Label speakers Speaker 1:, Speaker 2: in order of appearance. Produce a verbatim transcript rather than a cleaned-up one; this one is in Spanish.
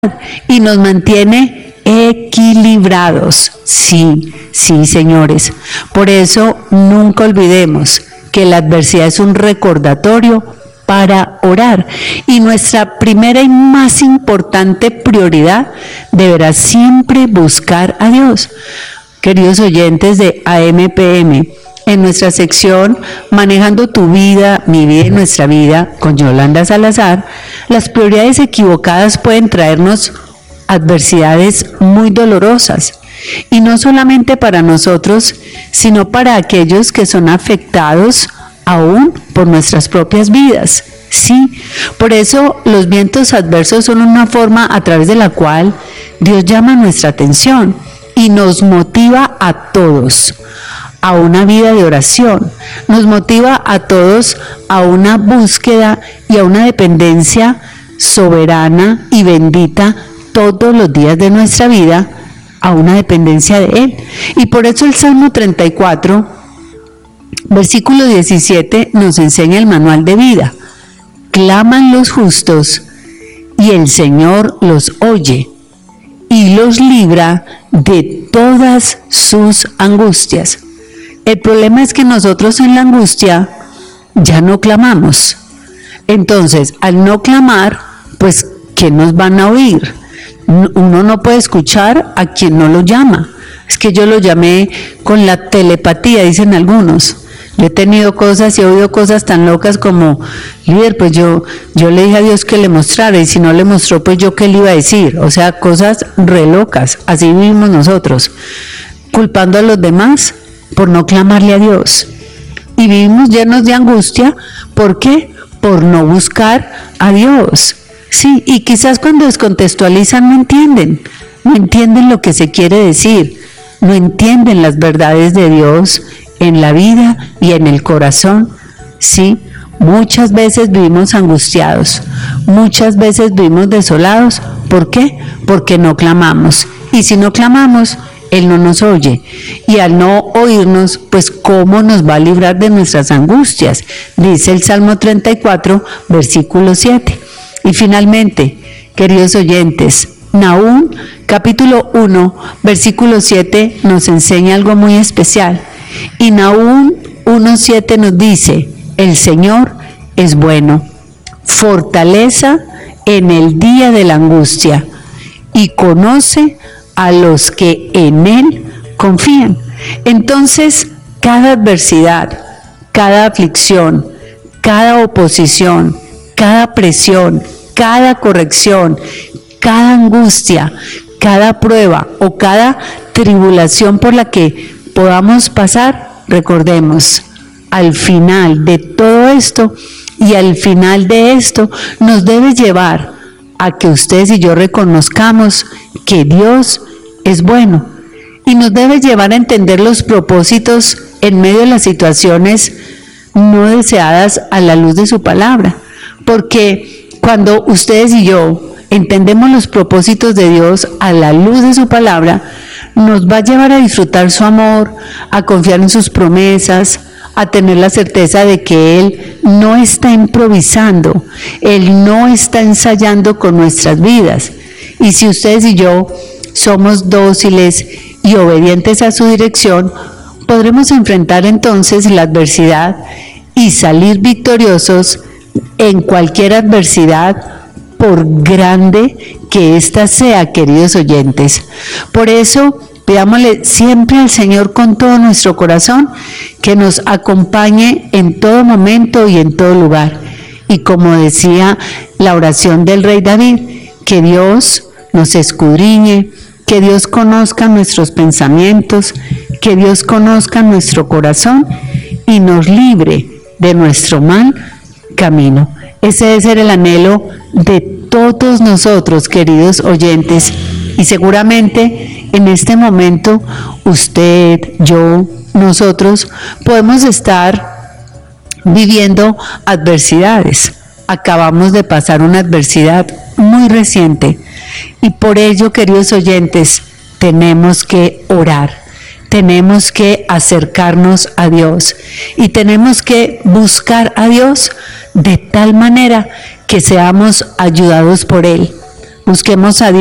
Speaker 1: y nos mantiene equilibrados. Sí, sí, señores. Por eso nunca olvidemos que la adversidad es un recordatorio para orar, y nuestra primera y más importante prioridad deberá siempre buscar a Dios. Queridos oyentes de A M P M, en nuestra sección Manejando tu vida, mi vida y nuestra vida, con Yolanda Salazar, las prioridades equivocadas pueden traernos adversidades muy dolorosas, y no solamente para nosotros, sino para aquellos que son afectados aún por nuestras propias vidas. Sí, por eso los vientos adversos son una forma a través de la cual Dios llama nuestra atención y nos motiva a todos a una vida de oración, nos motiva a todos a una búsqueda y a una dependencia soberana y bendita todos los días de nuestra vida, a una dependencia de Él. Y por eso el Salmo treinta y cuatro, versículo diecisiete, nos enseña el manual de vida. Claman los justos y el Señor los oye y los libra de todas sus angustias. El problema es que nosotros en la angustia ya no clamamos. Entonces, al no clamar, pues, ¿qué nos van a oír? Uno no puede escuchar a quien no lo llama. Es que yo lo llamé con la telepatía, dicen algunos. Yo he tenido cosas y he oído cosas tan locas como, líder, pues yo, yo le dije a Dios que le mostrara, y si no le mostró, pues yo qué le iba a decir. O sea, cosas re locas. Así vivimos nosotros, culpando a los demás por no clamarle a Dios. Y vivimos llenos de angustia. ¿Por qué? Por no buscar a Dios. Sí, y quizás cuando descontextualizan no entienden, no entienden lo que se quiere decir, no entienden las verdades de Dios en la vida y en el corazón. Sí, muchas veces vivimos angustiados, muchas veces vivimos desolados. ¿Por qué? Porque no clamamos. Y si no clamamos, Él no nos oye. Y al no oírnos, pues ¿cómo nos va a librar de nuestras angustias? Dice el Salmo treinta y cuatro, versículo siete. Y finalmente, queridos oyentes, Nahum capítulo uno, versículo siete nos enseña algo muy especial. Y Nahum uno siete nos dice: el Señor es bueno, fortaleza en el día de la angustia, y conoce a los que en Él confían. Entonces, cada adversidad, cada aflicción, cada oposición, cada presión, cada corrección, cada angustia, cada prueba o cada tribulación por la que podamos pasar, recordemos, al final de todo esto y al final de esto nos debe llevar a que ustedes y yo reconozcamos que Dios es bueno, y nos debe llevar a entender los propósitos en medio de las situaciones no deseadas a la luz de su palabra. Porque cuando ustedes y yo entendemos los propósitos de Dios a la luz de su palabra, nos va a llevar a disfrutar su amor, a confiar en sus promesas, a tener la certeza de que Él no está improvisando, Él no está ensayando con nuestras vidas. Y si ustedes y yo somos dóciles y obedientes a su dirección, podremos enfrentar entonces la adversidad y salir victoriosos en cualquier adversidad, por grande que ésta sea, queridos oyentes. Por eso, pidámosle siempre al Señor con todo nuestro corazón que nos acompañe en todo momento y en todo lugar. Y como decía la oración del rey David, que Dios nos escudriñe, que Dios conozca nuestros pensamientos, que Dios conozca nuestro corazón y nos libre de nuestro mal camino. Ese debe ser el anhelo de todos nosotros, queridos oyentes, y seguramente en este momento usted, yo, nosotros podemos estar viviendo adversidades. Acabamos de pasar una adversidad muy reciente, y por ello, queridos oyentes, tenemos que orar. Tenemos que acercarnos a Dios y tenemos que buscar a Dios de tal manera que seamos ayudados por Él. Busquemos a Dios.